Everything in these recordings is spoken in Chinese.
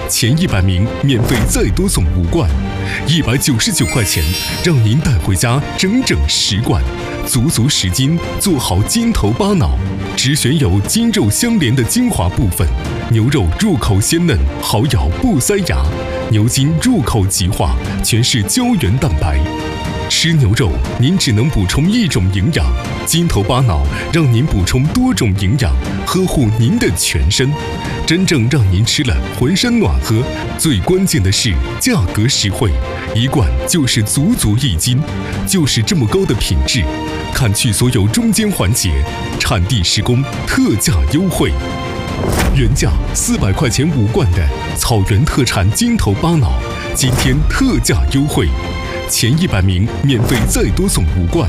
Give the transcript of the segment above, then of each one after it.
前100名免费再多送5罐，199块钱让您带回家整整10罐，足足10斤，做好筋头巴脑。只选有筋肉相连的精华部分，牛肉入口鲜嫩，好咬不塞牙；牛筋入口即化，全是胶原蛋白。吃牛肉，您只能补充1种营养，筋头巴脑让您补充多种营养，呵护您的全身，真正让您吃了浑身暖和。最关键的是价格实惠，1罐就是足足1斤，就是这么高的品质。砍去所有中间环节，产地施工，特价优惠。原价400块钱5罐的草原特产筋头巴脑，今天特价优惠。前100名免费再多送5罐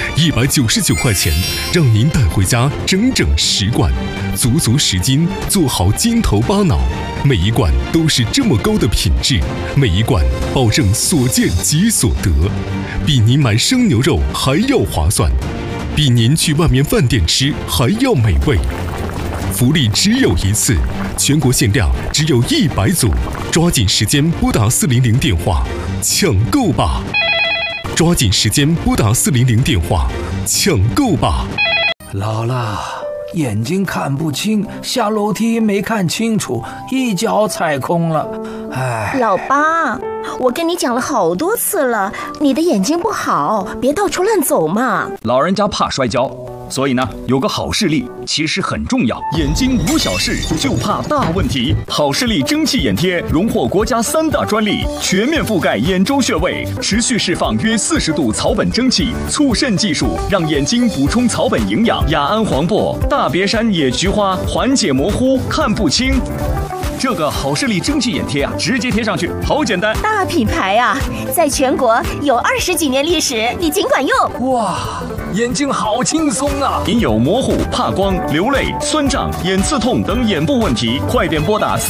，199块钱让您带回家整整10罐，足足10斤，做好筋头巴脑。每1罐都是这么高的品质，每1罐保证所见即所得，比您买生牛肉还要划算，比您去外面饭店吃还要美味。福利只有一次，全国限量只有100组，抓紧时间拨打400电话抢购吧！抓紧时间拨打400电话抢购吧！ 姥姥，眼睛看不清，下楼梯没看清楚，一脚踩空了。哎， 老八，我跟你讲了好多次了，你的眼睛不好，别到处乱走嘛。 老人家怕摔跤，所以呢，有个好视力其实很重要。眼睛无小事，就怕大问题。好视力蒸汽眼贴荣获国家3大专利，全面覆盖眼周穴位，持续释放约40度草本蒸汽，促渗技术让眼睛补充草本营养。雅安黄柏、大别山野菊花缓解模糊，看不清。这个好视力蒸汽眼贴啊，直接贴上去，好简单。 大品牌啊，在全国有20几年历史，你尽管用。 哇，眼睛好轻松啊！ 您有模糊、怕光、流泪、酸胀、眼刺痛等眼部问题，快点拨打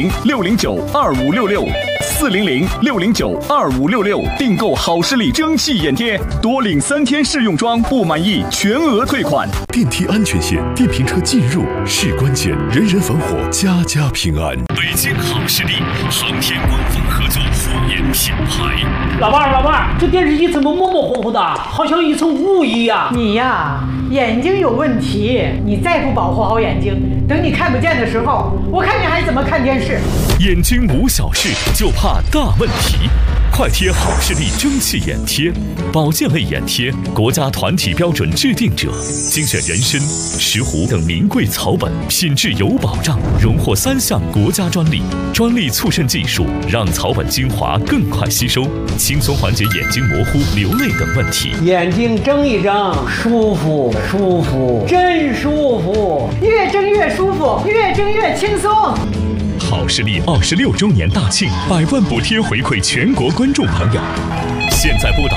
400-609-2566，400-609-2566，订购好视力蒸汽眼贴，多领3天试用装，不满意全额退款。 电梯安全线，电瓶车进入是关键，人人防火，家家平安。北京好视力航天官方合作护眼品牌。 老伴，这电视机怎么模模糊糊的，好像一层雾一样？ 你呀，眼睛有问题，你再不保护好眼睛，等你看不见的时候，我看你还怎么看电视？ 眼睛无小事，就怕大问题。快贴好视力蒸汽眼贴，保健类眼贴，国家团体标准制定者，精选人参、石斛等名贵草本，品质有保障，荣获3项国家专利。专利促渗技术让草本精华更快吸收，轻松缓解眼睛模糊、流泪等问题。 眼睛睁一睁，舒服，真舒服， 越睁越舒服，越睁越轻松。 好视力26周年大庆，100万补贴回馈全国观众朋友。现在拨打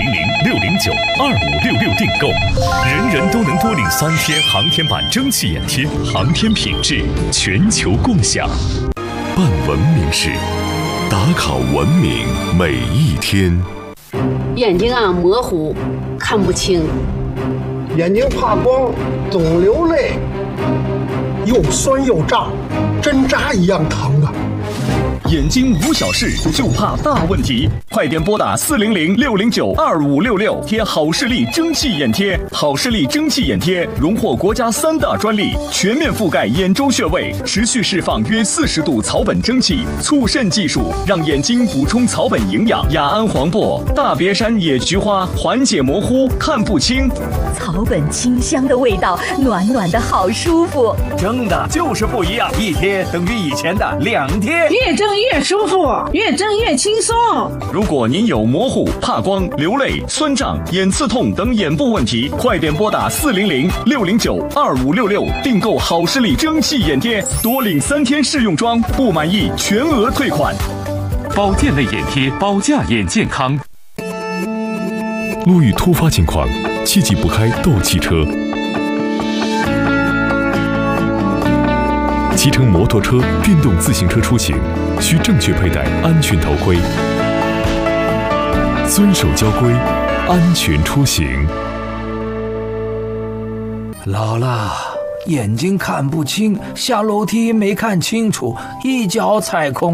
400-609-2566订购，人人都能多领3天航天版蒸汽眼贴，航天品质全球共享。办文明事，打卡文明每一天。 眼睛啊模糊，看不清； 眼睛怕光，总流泪，又酸又胀，针扎一样疼啊！ 眼睛无小事，就怕大问题。快点拨打400-609-2566，贴好视力蒸汽眼贴。好视力蒸汽眼贴荣获国家3大专利，全面覆盖眼周穴位，持续释放约40度草本蒸汽，促渗技术让眼睛补充草本营养。雅安黄柏、大别山野菊花缓解模糊，看不清。 草本清香的味道，暖暖的好舒服。 蒸的就是不一样，一贴等于以前的2贴， 越蒸越舒服，越蒸越轻松。 如果您有模糊、怕光、流泪、酸胀、眼刺痛等眼部问题，快点拨打400-609-2566，订购好视力蒸汽眼贴，多领3天试用装，不满意全额退款。 保健类眼贴，保驾眼健康。路遇突发情况，切记不开斗气车。骑乘摩托车、电动自行车出行，需正确佩戴安全头盔，遵守交规，安全出行。 姥姥，眼睛看不清，下楼梯没看清楚，一脚踩空。